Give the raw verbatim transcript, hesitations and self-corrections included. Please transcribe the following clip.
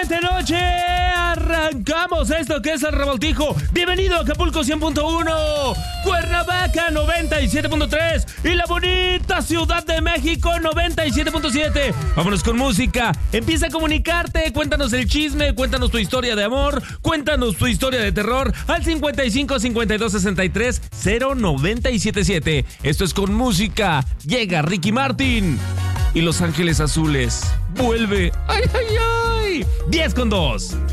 excelente noche. Arrancamos esto que es el Revoltijo. Bienvenido a Acapulco cien punto uno, Cuernavaca noventa y siete punto tres y la bonita Ciudad de México noventa y siete punto siete. Vámonos con música. Empieza a comunicarte. Cuéntanos el chisme, cuéntanos tu historia de amor, cuéntanos tu historia de terror al cincuenta y cinco, cincuenta y dos, sesenta y tres, cero noventa y siete siete. Esto es con música. Llega Ricky Martin y Los Ángeles Azules. Vuelve. ¡Ay, ay, ay! diez con dos.